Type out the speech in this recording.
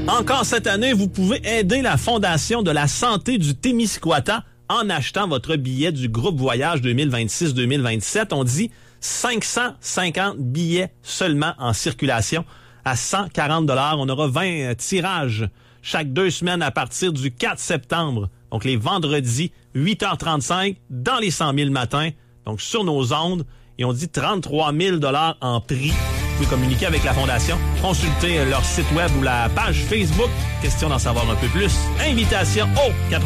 Encore cette année, vous pouvez aider la Fondation de la santé du Témiscouata en achetant votre billet du groupe Voyage 2026-2027. On dit 550 billets seulement en circulation à 140 $. On aura 20 tirages chaque 2 semaines à partir du 4 septembre. Donc, les vendredis, 8h35 dans les 100 000 matins. Donc, sur nos ondes. Et on dit 33 000 $ en prix. Vous pouvez communiquer avec la Fondation, consulter leur site web ou la page Facebook. Question d'en savoir un peu plus. Invitation au 80